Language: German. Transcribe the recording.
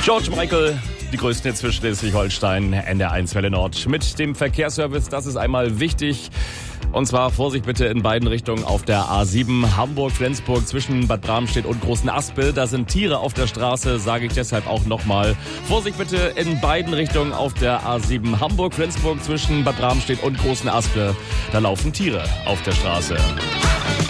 George Michael, die größten Hits für Schleswig-Holstein, NDR1 Welle Nord. Mit dem Verkehrsservice, das ist einmal wichtig. Und zwar Vorsicht bitte in beiden Richtungen auf der A7 Hamburg-Flensburg zwischen Bad Bramstedt und Großen Aspel. Da sind Tiere auf der Straße, sage ich deshalb auch nochmal. Vorsicht bitte in beiden Richtungen auf der A7 Hamburg-Flensburg zwischen Bad Bramstedt und Großen Aspel. Da laufen Tiere auf der Straße.